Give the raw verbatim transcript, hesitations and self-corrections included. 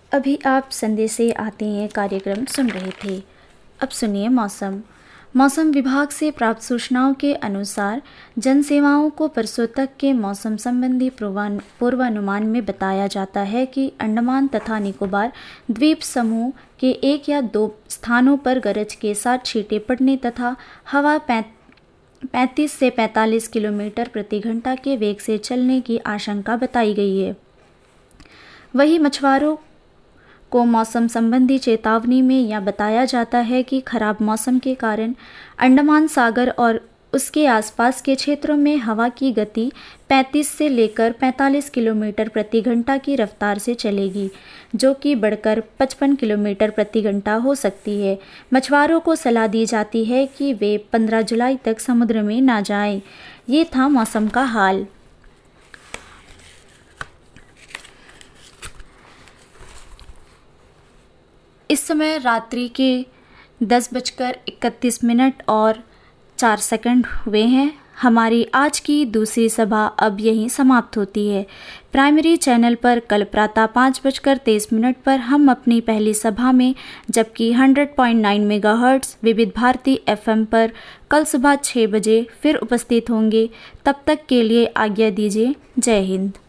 अभी आप संदेश से आते हैं कार्यक्रम सुन रहे थे। अब सुनिए मौसम। मौसम विभाग से प्राप्त सूचनाओं के अनुसार जन सेवाओं को परसों तक के मौसम संबंधी पूर्वानुमान में बताया जाता है कि अंडमान तथा निकोबार द्वीप समूह के एक या दो स्थानों पर गरज के साथ छींटे पड़ने तथा हवा पैंतीस से पैंतालीस किलोमीटर प्रति घंटा के वेग से चलने की आशंका बताई गई है। वहीं मछुआरों को मौसम संबंधी चेतावनी में यह बताया जाता है कि खराब मौसम के कारण अंडमान सागर और उसके आसपास के क्षेत्रों में हवा की गति पैंतीस से लेकर पैंतालीस किलोमीटर प्रति घंटा की रफ्तार से चलेगी, जो कि बढ़कर पचपन किलोमीटर प्रति घंटा हो सकती है। मछुआरों को सलाह दी जाती है कि वे पंद्रह जुलाई तक समुद्र में ना जाएं। ये था मौसम का हाल। इस समय रात्रि के दस बजकर इकतीस मिनट और चार सेकंड हुए हैं। हमारी आज की दूसरी सभा अब यहीं समाप्त होती है। प्राइमरी चैनल पर कल प्रातः पाँच बजकर तेईस मिनट पर हम अपनी पहली सभा में, जबकि सौ पॉइंट नौ मेगाहर्ट्ज़ विविध भारती एफएम पर कल सुबह छः बजे फिर उपस्थित होंगे। तब तक के लिए आज्ञा दीजिए। जय हिंद।